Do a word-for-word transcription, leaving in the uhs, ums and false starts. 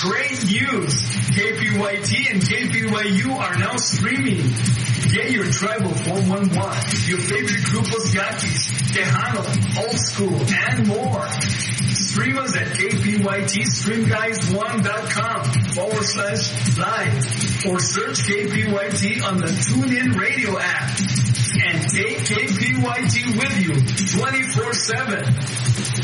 Great news! K P Y T and K P Y U are now streaming. Get your tribal four one one, your favorite grupos Yaquis, Tejano, Old School, and more. Stream us at K P Y T stream guys one dot com forward slash live or search K P Y T on the TuneIn Radio app. And take K P Y T with you twenty-four seven.